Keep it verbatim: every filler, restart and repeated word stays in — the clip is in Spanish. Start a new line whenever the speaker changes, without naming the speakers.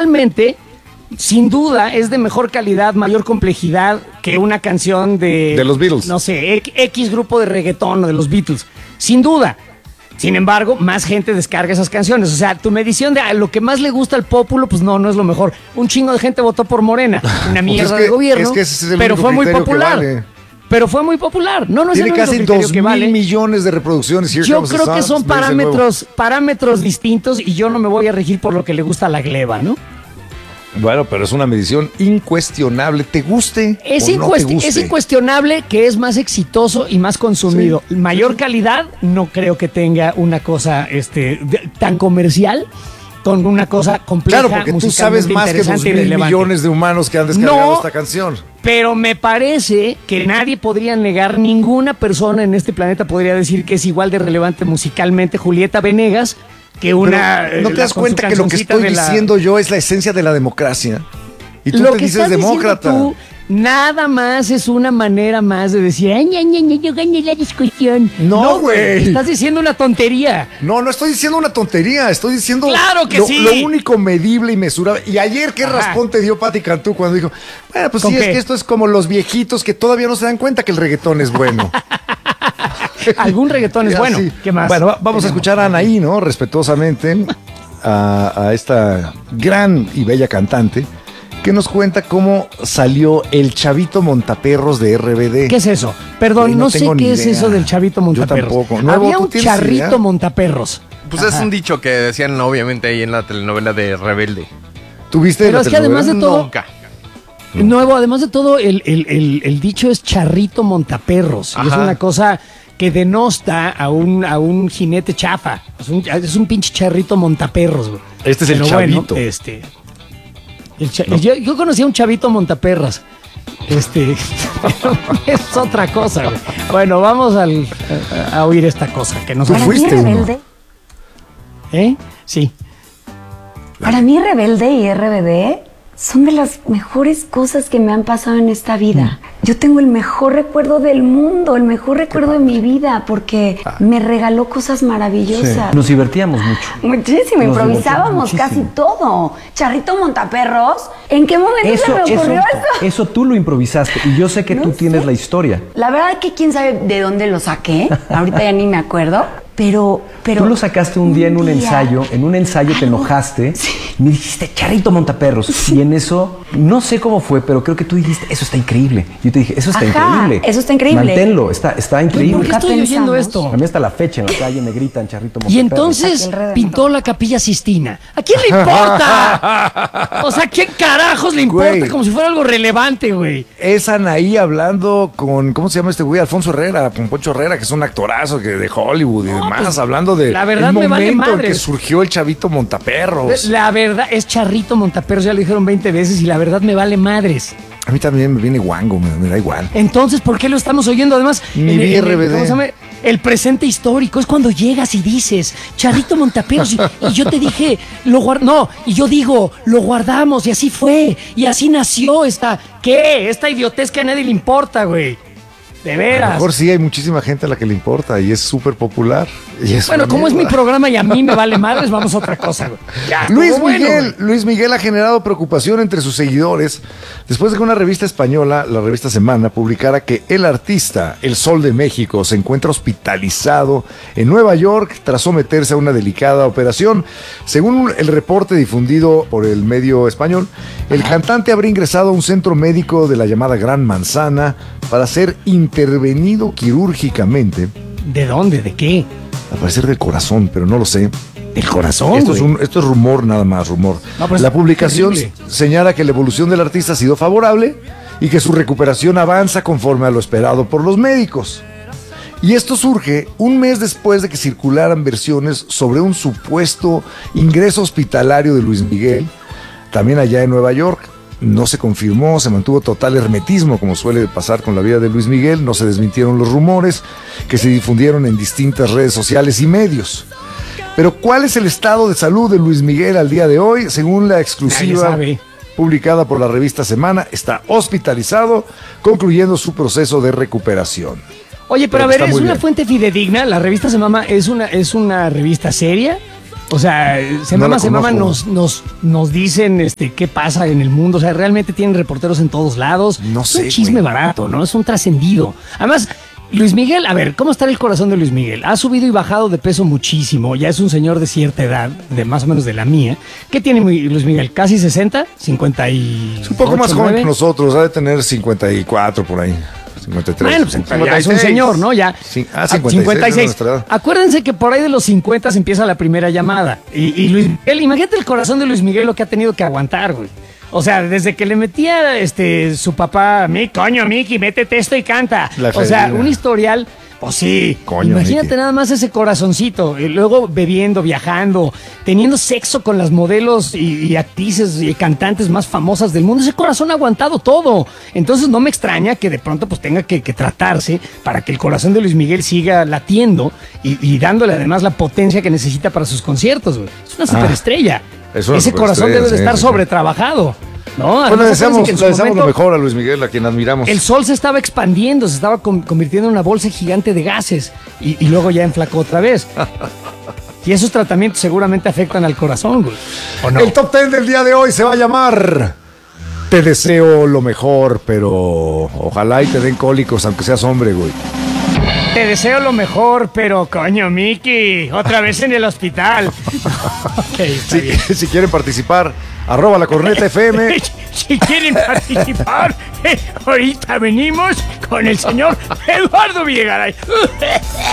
musicalmente, sin duda, es de mejor calidad, mayor complejidad que una canción de...
De los Beatles.
No sé, X grupo de reggaetón o de los Beatles. Sin duda. Sin embargo, más gente descarga esas canciones. O sea, tu medición de ah, lo que más le gusta al populo, pues no, no es lo mejor. Un chingo de gente votó por Morena. Una mierda
pues es que,
de gobierno.
Es que ese es el
pero fue muy popular.
Vale.
Pero fue muy popular. No, no es
Tiene
el
casi
dos
mil
vale.
millones de reproducciones. Here
Yo
Comes the
creo que
Sun,
son
me dice el nuevo.
parámetros, parámetros distintos y yo no me voy a regir por lo que le gusta a la gleba, ¿no?
Bueno, pero es una medición incuestionable. ¿Te guste
Es,
o no te guste?
es incuestionable que es más exitoso y más consumido. Sí. Mayor calidad, no creo que tenga una cosa este, de, tan comercial con una cosa compleja.
Claro, porque tú sabes más que dos mil millones de humanos que han descargado
no,
esta canción.
Pero me parece que nadie podría negar, ninguna persona en este planeta podría decir que es igual de relevante musicalmente Julieta Venegas que una...
Pero ¿no te das cuenta que lo que estoy la... diciendo yo es la esencia de la democracia? Y tú
lo
te
que
dices demócrata.
Tú, nada más es una manera más de decir, ay, ña, ña, ña, yo gané la discusión.
No, güey.
No, estás diciendo una tontería.
No, no estoy diciendo una tontería. Estoy diciendo
claro que
lo,
sí.
lo único medible y mesurable. Y ayer, ¿qué Ajá. raspón te dio Pati Cantú cuando dijo, bueno, pues sí, qué? es que esto es como los viejitos que todavía no se dan cuenta que el reggaetón es bueno?
Algún reggaetón es bueno.
Sí.
¿Qué más?
Bueno, vamos Tenemos. a escuchar a Anaí, ¿no? Respetuosamente a, a esta gran y bella cantante que nos cuenta cómo salió el Chavito Montaperros de R B D.
¿Qué es eso? Perdón, Güey, no, no sé qué idea. es eso del Chavito Montaperros.
Yo tampoco.
Nuevo, Había un Charrito idea? Montaperros.
Pues Ajá. es un dicho que decían obviamente ahí en la telenovela de Rebelde.
¿Tuviste
Pero
la
es que además de todo...
Nunca.
Nuevo, además de todo, el, el, el, el dicho es Charrito Montaperros. Y es una cosa que denosta a un, a un jinete chafa. Es un, es un pinche charrito montaperros. Güey.
Este es el
Pero
chavito.
Bueno, este, el cha no. yo, yo conocí a un chavito montaperras. Este es otra cosa. Güey. Bueno, vamos al, a, a oír esta cosa que nos.
¿Tú fuiste
Rebelde?
¿Eh? Sí.
Para mí Rebelde y R B D son de las mejores cosas que me han pasado en esta vida. Mm. Yo tengo el mejor recuerdo del mundo, el mejor recuerdo de mi vida, porque ah. me regaló cosas maravillosas.
Sí. Nos divertíamos mucho.
Muchísimo, Nos improvisábamos casi todo. Charrito Montaperros, ¿en qué momento
eso,
se me ocurrió
eso,
eso?
Eso tú lo improvisaste y yo sé que
no
tú
sé.
tienes la historia.
La verdad es que quién sabe de dónde lo saqué, ahorita ya ni me acuerdo. Pero, pero...
Tú lo sacaste un día en un
día.
ensayo, en un ensayo Ay, te enojaste, sí. me dijiste, Charrito Montaperros, sí. y en eso, no sé cómo fue, pero creo que tú dijiste, eso está increíble. Yo te dije, eso está
Ajá,
increíble.
eso está increíble.
Manténlo, está, está increíble.
¿Por qué estoy oyendo esto?
A mí hasta la fecha en la calle me gritan Charrito Montaperros.
Y entonces pintó la Capilla Sistina. ¿A quién le importa? O sea, ¿a quién carajos le importa? Güey, como si fuera algo relevante, güey.
Es Anaí hablando con, ¿cómo se llama este güey? Alfonso Herrera, con Poncho Herrera, que es un actorazo que de Hollywood y no, demás, pues, hablando de
la verdad
el
me
momento
vale
en que surgió el Chavito Montaperros.
La verdad es Charrito Montaperros, ya lo dijeron veinte veces y la verdad me vale madres.
A mí también me viene guango, me, me da igual.
Entonces, ¿por qué lo estamos oyendo? Además,
Ni
en, en,
R B D.
¿cómo se llama? El presente histórico es cuando llegas y dices, Charrito Montaperros, y, y yo te dije, lo guard no, y yo digo, lo guardamos, y así fue, y así nació esta, ¿qué? Esta idiotez que a nadie le importa, güey. De veras.
A lo mejor sí hay muchísima gente a la que le importa y es súper popular. Y es
bueno, como mierda. Es mi programa y a mí me vale madres, vamos a otra cosa. Güey. Ya,
Luis
Miguel,
bueno, Luis Miguel ha generado preocupación entre sus seguidores después de que una revista española, la revista Semana, publicara que el artista, el Sol de México, se encuentra hospitalizado en Nueva York tras someterse a una delicada operación. Según el reporte difundido por el medio español, el cantante habría ingresado a un centro médico de la llamada Gran Manzana para ser intervenido quirúrgicamente.
¿De dónde? ¿De qué?
Al parecer del corazón, pero no lo sé.
¿Del corazón?
Esto es, un, esto es rumor, nada más, rumor. No, la publicación señala que la evolución del artista ha sido favorable y que su recuperación avanza conforme a lo esperado por los médicos. Y esto surge un mes después de que circularan versiones sobre un supuesto ingreso hospitalario de Luis Miguel, también allá en Nueva York. No se confirmó, se mantuvo total hermetismo, como suele pasar con la vida de Luis Miguel. No se desmintieron los rumores que se difundieron en distintas redes sociales y medios. Pero ¿cuál es el estado de salud de Luis Miguel al día de hoy? Según la exclusiva publicada por la revista Semana, está hospitalizado, concluyendo su proceso de recuperación.
Oye, pero, pero a ver, ¿es una bien. fuente fidedigna? ¿La revista Semana es una, es una revista seria? O sea, se
No
mama,
la
se mama,
conozco.
nos, nos, nos dicen este, qué pasa en el mundo. O sea, realmente tienen reporteros en todos lados.
No
es
sé,
un chisme
güey.
barato, ¿no? Es un trascendido. Además, Luis Miguel, a ver, ¿cómo está el corazón de Luis Miguel? Ha subido y bajado de peso muchísimo. Ya es un señor de cierta edad, de más o menos de la mía. ¿Qué tiene muy- Luis Miguel? ¿Casi sesenta? ¿cincuenta y
Es un poco más joven
nueve?
que nosotros, ha de tener cincuenta y cuatro por ahí, cincuenta y tres.
Bueno, pues entonces ya es un señor, ¿no? Ya.
Sí, ah,
a
cincuenta y seis es nuestra edad.
Acuérdense que por ahí de los cincuenta se empieza la primera llamada. Y, y Luis Miguel, imagínate el corazón de Luis Miguel lo que ha tenido que aguantar, güey. O sea, desde que le metía este su papá, mi coño, Miki, métete esto y canta.
La
O sea,
Fedina.
un historial. Pues sí,
Coño,
imagínate
Miki.
nada más ese corazoncito, y luego bebiendo, viajando, teniendo sexo con las modelos y, y actrices y cantantes más famosas del mundo. Ese corazón ha aguantado todo. Entonces no me extraña que de pronto pues tenga que, que tratarse para que el corazón de Luis Miguel siga latiendo y, y dándole además la potencia que necesita para sus conciertos, güey. Es una superestrella.
es una
Ese corazón
superestrella,
debe de
sí,
estar
sí, sí.
sobretrabajado. ¿No?
Pues le
Además,
deseamos,
acuérdense que en su
le deseamos lo
momento-
mejor a Luis Miguel, a quien admiramos.
el sol se estaba expandiendo, se estaba con- convirtiendo en una bolsa gigante de gases y, y luego ya enflacó otra vez. Y esos tratamientos seguramente afectan al corazón, güey. ¿O no?
El top ten del día de hoy se va a llamar Te deseo lo mejor, pero ojalá y te den cólicos, aunque seas hombre, güey.
Te deseo lo mejor, pero coño, Miki, otra vez en el hospital. Ok, está
Si,
bien.
si quieren participar, arroba la corneta F M.
Si quieren participar, eh, ahorita venimos con el señor Eduardo Villegaray.